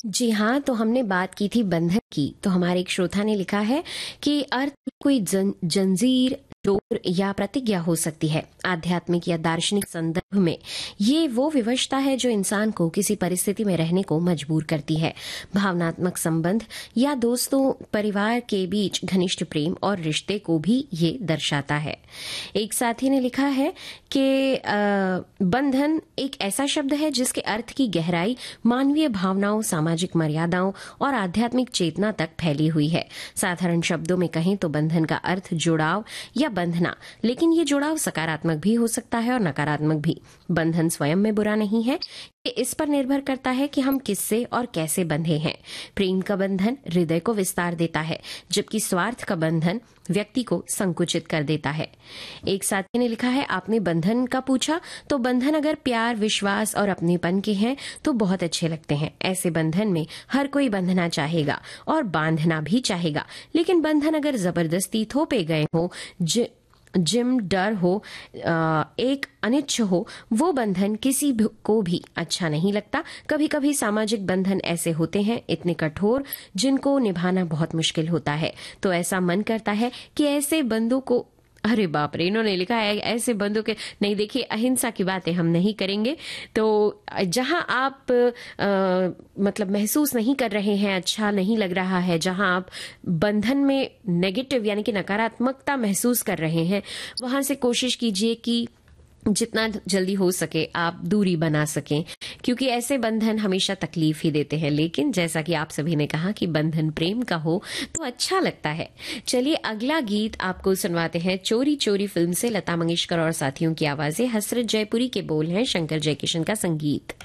जी हाँ, तो हमने बात की थी बंधन की। तो हमारे एक श्रोता ने लिखा है कि अर्थ कोई जंजीर, डोर या प्रतिज्ञा हो सकती है। आध्यात्मिक या दार्शनिक संदर्भ में ये वो विवशता है जो इंसान को किसी परिस्थिति में रहने को मजबूर करती है। भावनात्मक संबंध या दोस्तों परिवार के बीच घनिष्ठ प्रेम और रिश्ते को भी ये दर्शाता है। एक साथी ने लिखा है कि बंधन एक ऐसा शब्द है जिसके अर्थ की गहराई मानवीय भावनाओं, सामाजिक मर्यादाओं और आध्यात्मिक चेतना तक फैली हुई है। साधारण शब्दों में कहें तो बंधन का अर्थ जुड़ाव या बंधना, लेकिन ये जुड़ाव सकारात्मक भी हो सकता है और नकारात्मक भी। बंधन स्वयं में बुरा नहीं है, ये इस पर निर्भर करता है कि हम किससे और कैसे बंधे हैं। प्रेम का बंधन हृदय को विस्तार देता है, जबकि स्वार्थ का बंधन व्यक्ति को संकुचित कर देता है। एक साथी ने लिखा है, आपने बंधन का पूछा, तो बंधन अगर प्यार, विश्वास और अपनेपन के हैं तो बहुत अच्छे लगते हैं। ऐसे बंधन में हर कोई बंधना चाहेगा और बांधना भी चाहेगा, लेकिन बंधन अगर जबरदस्ती थोपे गए हो, जिम डर हो, एक अनिच्छ हो, वो बंधन किसी को भी अच्छा नहीं लगता। कभी कभी सामाजिक बंधन ऐसे होते हैं, इतने कठोर, जिनको निभाना बहुत मुश्किल होता है। तो ऐसा मन करता है कि ऐसे बंधों को, अरे बाप रे, इन्होंने लिखा है ऐसे बंधों के, नहीं देखिए, अहिंसा की बातें हम नहीं करेंगे। तो जहां आप मतलब महसूस नहीं कर रहे हैं, अच्छा नहीं लग रहा है, जहां आप बंधन में नेगेटिव यानी कि नकारात्मकता महसूस कर रहे हैं, वहां से कोशिश कीजिए कि जितना जल्दी हो सके आप दूरी बना सकें, क्योंकि ऐसे बंधन हमेशा तकलीफ ही देते हैं। लेकिन जैसा कि आप सभी ने कहा कि बंधन प्रेम का हो तो अच्छा लगता है। चलिए अगला गीत आपको सुनवाते हैं। चोरी चोरी फिल्म से लता मंगेशकर और साथियों की आवाजें, हसरत जयपुरी के बोल हैं, शंकर जयकिशन का संगीत।